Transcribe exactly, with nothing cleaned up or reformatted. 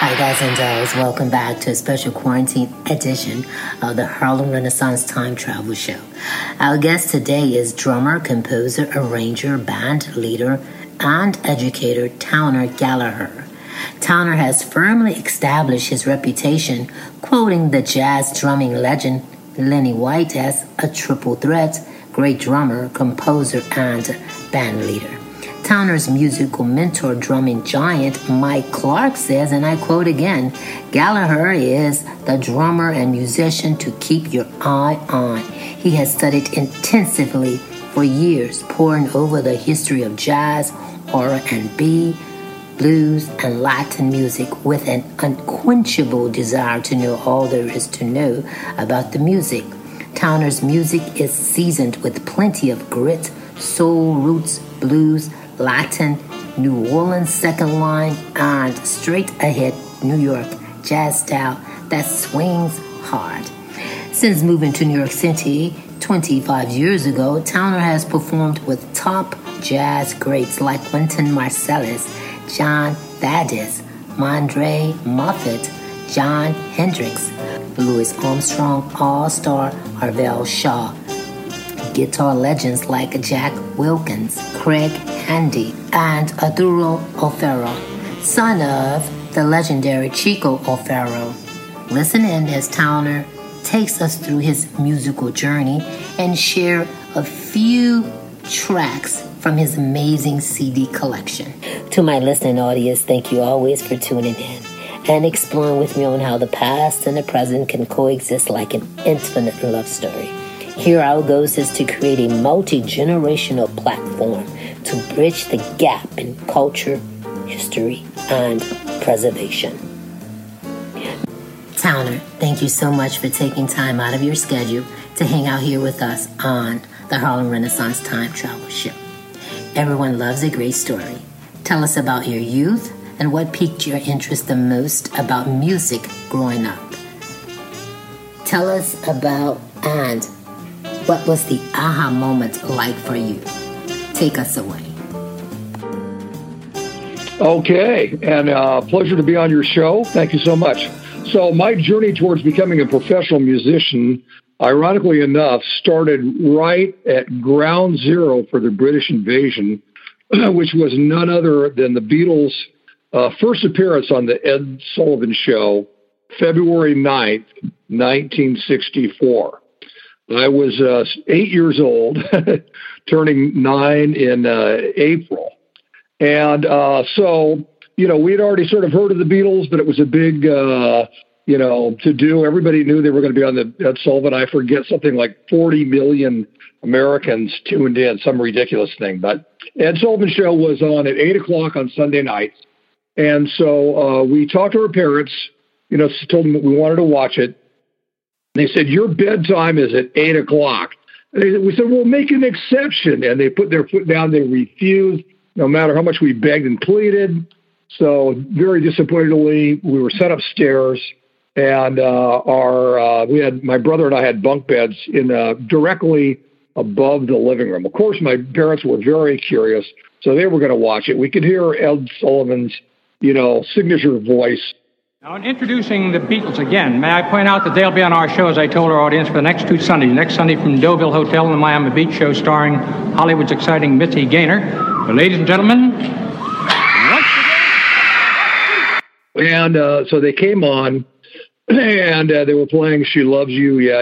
Hi guys and dolls, welcome back to a special quarantine edition of the Harlem Renaissance Time Travel Show. Our guest today is drummer, composer, arranger, band leader, and educator Towner Gallagher. Towner has firmly established his reputation, quoting the jazz drumming legend Lenny White as a triple threat, great drummer, composer, and band leader. Towner's musical mentor, drumming giant Mike Clark says, and I quote again, Gallagher is the drummer and musician to keep your eye on. He has studied intensively for years, poring over the history of jazz, R and B, blues, and Latin music with an unquenchable desire to know all there is to know about the music. Towner's music is seasoned with plenty of grit, soul roots, blues, Latin, New Orleans second line, and straight ahead New York jazz style that swings hard. Since moving to New York City twenty-five years ago, Towner has performed with top jazz greats like Wynton Marsalis, John Thaddeus, Mondre Muffet, John Hendricks, Louis Armstrong, All-Star Arvell Shaw, guitar legends like Jack Wilkins, Craig Handy, and Arturo O'Farrill, son of the legendary Chico O'Farrill. Listen in as Towner takes us through his musical journey and share a few tracks from his amazing C D collection. To my listening audience, thank you always for tuning in and exploring with me on how the past and the present can coexist like an infinite love story. Here our goal is to create a multi-generational platform to bridge the gap in culture, history, and preservation. Towner, thank you so much for taking time out of your schedule to hang out here with us on the Harlem Renaissance Time Travel Show. Everyone loves a great story. Tell us about your youth and what piqued your interest the most about music growing up. Tell us about and what was the aha moment like for you? Take us away. Okay, and uh, pleasure to be on your show. Thank you so much. So my journey towards becoming a professional musician, ironically enough, started right at ground zero for the British invasion, which was none other than the Beatles' uh, first appearance on the Ed Sullivan Show, February ninth, nineteen sixty-four. I was uh, eight years old, turning nine in uh, April. And uh, so, you know, we had already sort of heard of the Beatles, but it was a big, uh, you know, to do. Everybody knew they were going to be on the Ed Sullivan. I forget, something like forty million Americans tuned in, some ridiculous thing. But Ed Sullivan Show was on at eight o'clock on Sunday nights. And so uh, we talked to our parents, you know, told them that we wanted to watch it. They said, your bedtime is at eight o'clock. And we said, well, make an exception. And they put their foot down. They refused, no matter how much we begged and pleaded. So very disappointingly, we were sent upstairs. And uh, our uh, we had my brother and I had bunk beds in uh, directly above the living room. Of course, my parents were very curious, so they were going to watch it. We could hear Ed Sullivan's, you know, signature voice. Now, in introducing the Beatles again, may I point out that they'll be on our show, as I told our audience, for the next two Sundays. Next Sunday from Deauville Hotel in the Miami Beach show starring Hollywood's exciting Mitzi Gaynor. But ladies and gentlemen, once again... And uh, so they came on, and uh, they were playing She Loves You, Yeah,